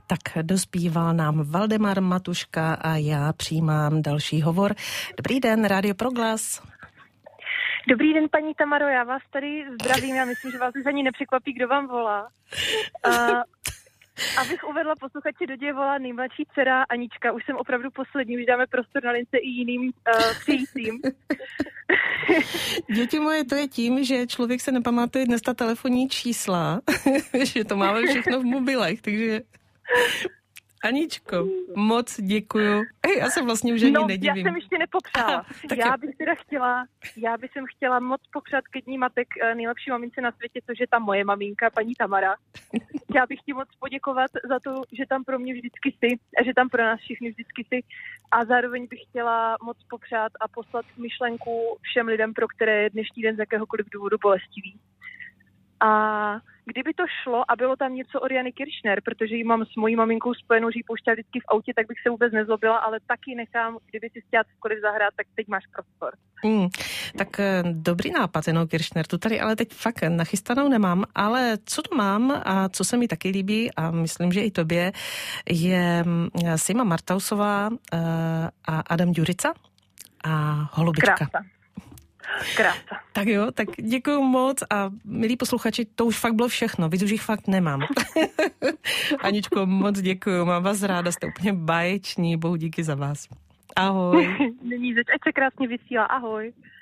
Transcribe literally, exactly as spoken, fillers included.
Tak dospíval nám Valdemar Matuška a já přijímám další hovor. Dobrý den, Rádio Proglas. Dobrý den, paní Tamaro, já vás tady zdravím, já myslím, že vás už ani nepřekvapí, kdo vám volá. Uh, abych uvedla posluchači, do děje volá nejmladší dcera Anička, už jsem opravdu poslední, už dáme prostor na lince i jiným uh, přijícím. Děti moje, to je tím, že člověk se nepamatuje dnes ta telefonní čísla, že to máme všechno v mobilech, takže... Aničko, moc děkuju. Já se vlastně už ani no, nedivím. Já jsem ještě nepopřála. Aha, já je... bych teda chtěla, já bych jsem chtěla moc popřát ke dní matek nejlepší mamince na světě, což je ta moje maminka, paní Tamara. Já bych ti moc poděkovat za to, že tam pro mě vždycky jsi a že tam pro nás všichni vždycky jsi. A zároveň bych chtěla moc popřát a poslat myšlenku všem lidem, pro které je dnešní den z jakéhokoliv důvodu bolestivý. A kdyby to šlo a bylo tam něco od Jany Kiršner, protože ji mám s mojí maminkou spojenou, že ji pouštěla vždycky v autě, tak bych se vůbec nezlobila, ale taky nechám, kdyby si chtěla cokoliv zahrát, tak teď máš prostor. Hmm, tak dobrý nápad, Jano Kiršner, tu tady ale teď fakt nachystanou nemám, ale co tu mám a co se mi taky líbí a myslím, že i tobě, je Sima Martausová a Adam Ďurica a Holubička. Krása. Krása. Tak jo, tak děkuju moc a milí posluchači, to už fakt bylo všechno, víc už jich fakt nemám. Aničko, moc děkuju, mám vás ráda, jste úplně báječní, bohu díky za vás. Ahoj. Není zeč, ať se krásně vysílá, ahoj.